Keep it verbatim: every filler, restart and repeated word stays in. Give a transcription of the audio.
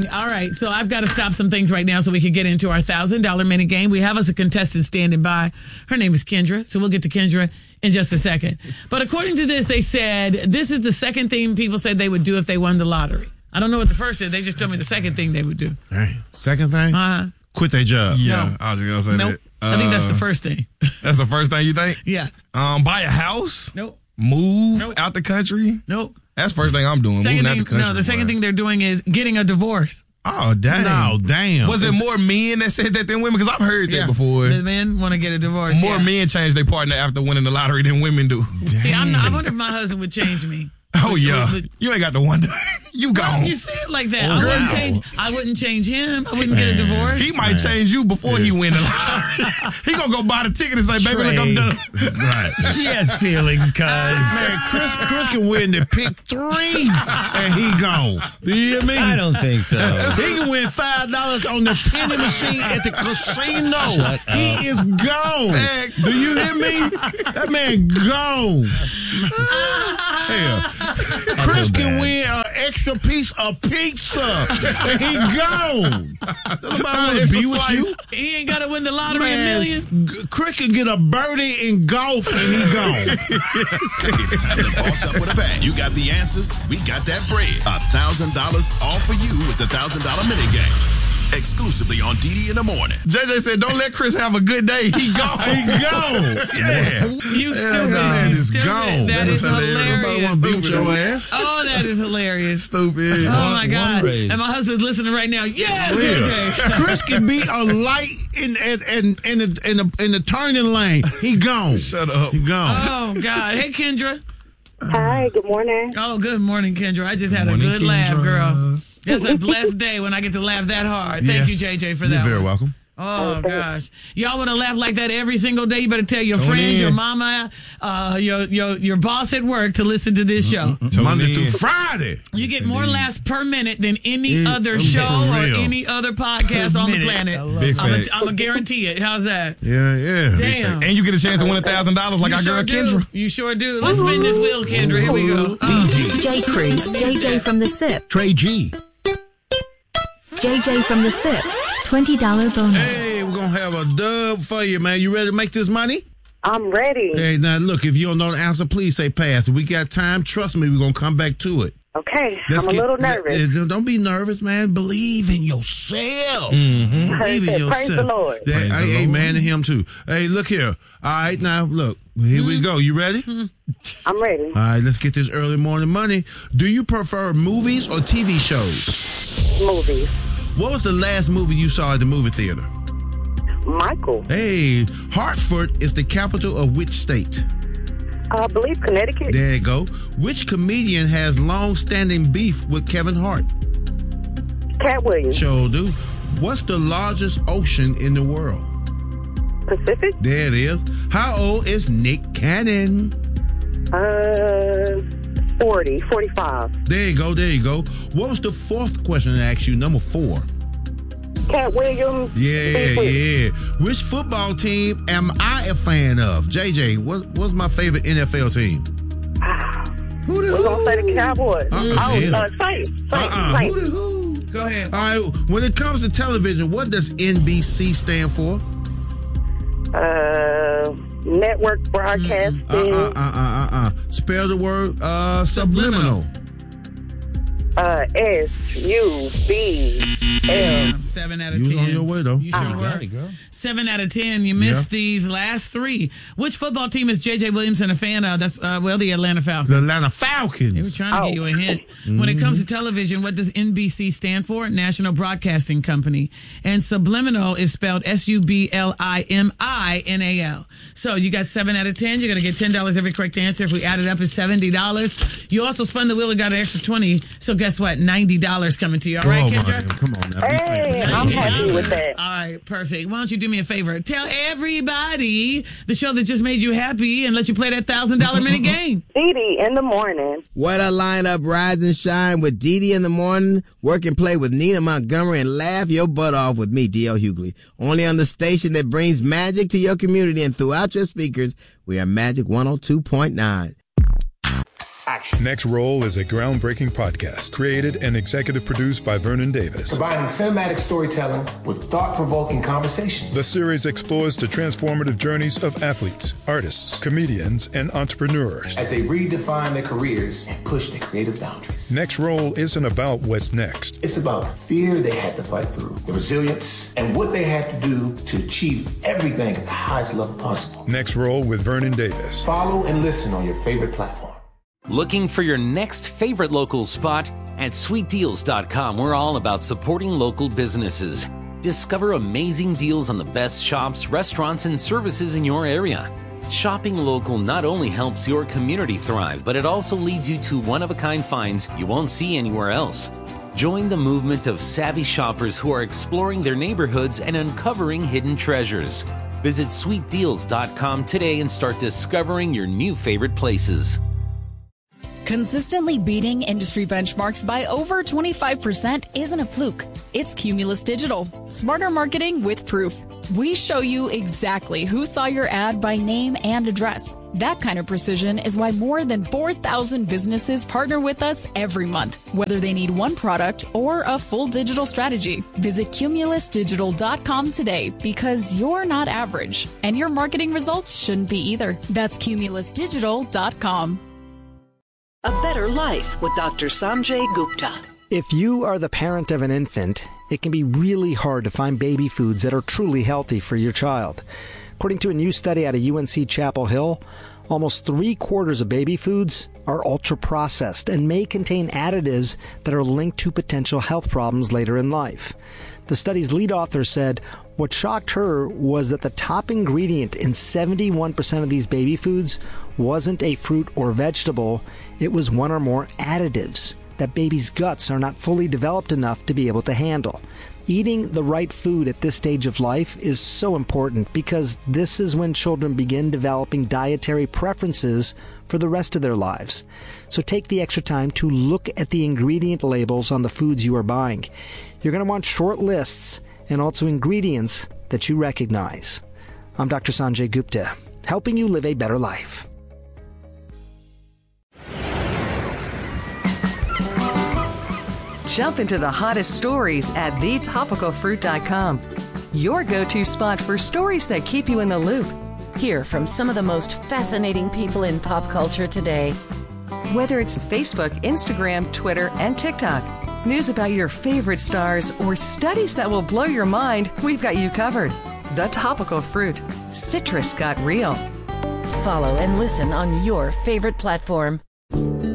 morning. All right, so I've got to stop some things right now so we can get into our one thousand dollars minute game. We have us a contestant standing by. Her name is Kendra, so we'll get to Kendra in just a second. But according to this, they said this is the second thing people said they would do if they won the lottery. I don't know what the first is. They just told me the second thing they would do. Hey, second thing? Uh-huh. Quit their job. Yeah, No. I was going to say Nope. that. Uh, I think that's the first thing. That's the first thing you think? Yeah. Um, buy a house? Nope. Move Nope. out the country? Nope. That's the first thing I'm doing. Second moving thing, out the country. no, the second boy. thing they're doing is getting a divorce. Oh, dang. No, damn. Was it more men that said that than women? Because I've heard that before. The men want to get a divorce. More yeah. men change their partner after winning the lottery than women do. See, I'm not, I wonder if my husband would change me. Oh, But- yeah. but- You ain't got to wonder. You Why gone. would you say it like that? Oh, I wouldn't wow. change. I wouldn't change him. I wouldn't get a divorce. He might change you before he win the lottery. He gonna go buy the ticket and say, baby, look, I'm done. Right. She has feelings, cuz. Man, Chris, Chris can win the pick three, and he gone. Do you hear me? I don't think so. He can win five dollars on the penny machine at the casino. He is gone. Man. Do you hear me? That man gone. Hell, Chris can win an extra piece of pizza, and he gone. Nobody want to be with you. He ain't got to win the lottery in Man, millions. G- Chris can get a birdie in golf, and he gone. It's time to boss up with a bang. You got the answers. We got that bread. A thousand dollars all for you with the thousand dollar minute game. Exclusively on D D in the morning. J J said, don't let Chris have a good day. He gone. He gone. Yeah. You stupid. that man You is stupid. gone. That is Nobody hilarious. want to be with your ass. Oh, that is hilarious. Stupid. Oh, my God. raise. And my husband's listening right now. Yeah, Yeah. J J. Chris can be a light in in in, in, the, in the in the turning lane. He gone. Shut up. He gone. Oh, God. Hey, Kendra. Hi, good morning. Oh, good morning, Kendra. I just had Morning, a good laugh, Kendra. girl. It's a blessed day when I get to laugh that hard. Thank Yes. you, J J, for You're that very one. welcome. Oh, gosh. Y'all want to laugh like that every single day? You better tell your Tune friends, in. your mama, uh, your, your your boss at work to listen to this show. Tune Monday in. through Friday. You get more laughs per minute than any Yeah, other for show or real. any other podcast on the minute. planet. I love Big I'm facts. going to guarantee it. How's that? Yeah, yeah. Damn. And you get a chance to win a thousand dollars like you our sure girl do. Kendra. You sure do. Let's spin this wheel, Kendra. Here we go. D J Cruz, J J from the S I P, Trey G. J J from the S I P, twenty dollars bonus. Hey, we're gonna have a dub for you, man. You ready to make this money? I'm ready. Hey, now look, if you don't know the answer, please say pass. If we got time, trust me, we're gonna come back to it. Okay, Let's I'm a get- little nervous. uh, Don't be nervous, man. Believe in yourself. Mm-hmm. Believe in Praise yourself. the Lord. Yeah, Praise hey, the hey, Lord. man, to him too. Hey, look here. All right, now look. Here we go. You ready? I'm ready. All right, let's get this early morning money. Do you prefer movies or T V shows? Movies. What was the last movie you saw at the movie theater? Michael. Hey, Hartford is the capital of which state? I believe Connecticut. There you go. Which comedian has long-standing beef with Kevin Hart? Cat Williams. Sure do. What's the largest ocean in the world? Pacific. There it is. How old is Nick Cannon? Uh, forty, forty-five. There you go. There you go. What was the fourth question I asked you? Number four. Cat Williams. Yeah, Beef with- yeah. Which football team am I a fan of? J J, what, what's my favorite N F L team? Who the We're gonna say the Cowboys. Uh-uh, oh, yeah. uh, Saints. Saints. Uh-uh. Saints. Who the who? Go ahead. All right. When it comes to television, what does N B C stand for? Uh, network broadcasting. Uh uh uh uh uh. Spell the word uh subliminal. Uh, S U B L. Seven out of You was ten. on your way though. You sure You were. got it, girl. Seven out of ten. You missed Yeah. these last three. Which football team is J J Williamson a fan of? That's uh, well, the Atlanta Falcons. The Atlanta They were Falcons. trying to Oh. get you a hint. When it comes to television, what does N B C stand for? National Broadcasting Company. And subliminal is spelled S U B L I M I N A L. So you got seven out of ten. You're going to get ten dollars every correct answer. If we add it up, it's seventy dollars. You also spun the wheel and got an extra twenty. So guess what? ninety dollars coming to you. All right, Oh, my Kendra? God. Come on now. Be Hey, fair. I'm happy with that. All right, perfect. Why don't you do me a favor? Tell everybody the show that just made you happy and let you play that one thousand dollars minute game. D D in the morning. What a lineup, rise and shine with Dee Dee in the morning, work and play with Nina Montgomery, and laugh your butt off with me, D L Hughley. Only on the station that brings magic to your community and throughout your speakers. We are Magic one oh two point nine. watch. Next Roll is a groundbreaking podcast created and executive produced by Vernon Davis. Combining cinematic storytelling with thought-provoking conversations. The series explores the transformative journeys of athletes, artists, comedians, and entrepreneurs as they redefine their careers and push their creative boundaries. Next Roll isn't about what's next. It's about the fear they had to fight through, the resilience, and what they had to do to achieve everything at the highest level possible. Next Roll with Vernon Davis. Follow and listen on your favorite platform. Looking for your next favorite local spot? At sweet deals dot com, we're all about supporting local businesses. Discover amazing deals on the best shops, restaurants, and services in your area. Shopping local not only helps your community thrive, but it also leads you to one-of-a-kind finds you won't see anywhere else. Join the movement of savvy shoppers who are exploring their neighborhoods and uncovering hidden treasures. Visit sweet deals dot com today and start discovering your new favorite places. Consistently beating industry benchmarks by over twenty-five percent isn't a fluke. It's Cumulus Digital. Smarter marketing with proof. We show you exactly who saw your ad by name and address. That kind of precision is why more than four thousand businesses partner with us every month, whether they need one product or a full digital strategy. Visit cumulus digital dot com today because you're not average, and your marketing results shouldn't be either. That's cumulus digital dot com. A Better Life with Doctor Sanjay Gupta. If you are the parent of an infant, it can be really hard to find baby foods that are truly healthy for your child. According to a new study out of U N C Chapel Hill, almost three quarters of baby foods are ultra-processed and may contain additives that are linked to potential health problems later in life. The study's lead author said what shocked her was that the top ingredient in seventy-one percent of these baby foods wasn't a fruit or vegetable, it was one or more additives that babies' guts are not fully developed enough to be able to handle. Eating the right food at this stage of life is so important because this is when children begin developing dietary preferences for the rest of their lives. So take the extra time to look at the ingredient labels on the foods you are buying. You're going to want short lists and also ingredients that you recognize. I'm Doctor Sanjay Gupta, helping you live a better life. Jump into the hottest stories at the topical fruit dot com. Your go-to spot for stories that keep you in the loop. Hear from some of the most fascinating people in pop culture today. Whether it's Facebook, Instagram, Twitter, and TikTok, news about your favorite stars, or studies that will blow your mind, we've got you covered. The Topical Fruit. Citrus got real. Follow and listen on your favorite platform.